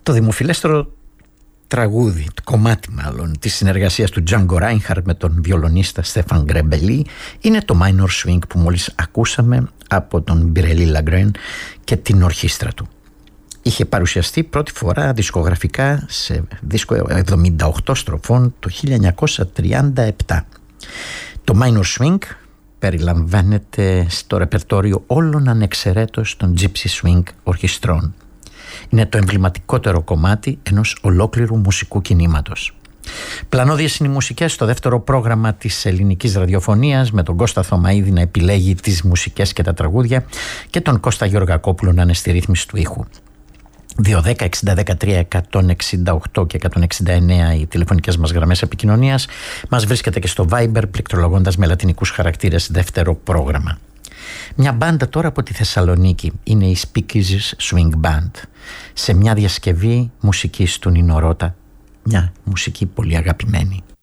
Το δημοφιλέστερο τραγούδι, κομμάτι μάλλον, της συνεργασίας του Django Reinhardt με τον βιολονίστα Στέφαν Γκρεμπελί είναι το Minor Swing που μόλις ακούσαμε από τον Μπιρέλι Λαγκρέν και την ορχήστρα του. Είχε παρουσιαστεί πρώτη φορά δισκογραφικά σε δίσκο 78 στροφών το 1937. Το Minor Swing περιλαμβάνεται στο ρεπερτόριο όλων ανεξαιρέτως των Gypsy Swing ορχιστρών. Είναι το εμβληματικότερο κομμάτι ενός ολόκληρου μουσικού κινήματος. Πλανώδιες είναι οι μουσικές στο δεύτερο πρόγραμμα της ελληνικής ραδιοφωνίας, με τον Κώστα Θωμαίδη να επιλέγει τις μουσικές και τα τραγούδια και τον Κώστα Γεωργακόπουλο να είναι στη ρύθμιση του ήχου. 210-60-13-168 και 169 οι τηλεφωνικές μας γραμμές επικοινωνίας. Μας βρίσκεται και στο Viber πληκτρολογώντας με λατινικούς χαρακτήρες δεύτερο πρόγραμμα. Μια μπάντα τώρα από τη Θεσσαλονίκη είναι η Speakeasies Swing Band, σε μια διασκευή μουσικής του Νίνο Ρώτα, μια μουσική πολύ αγαπημένη.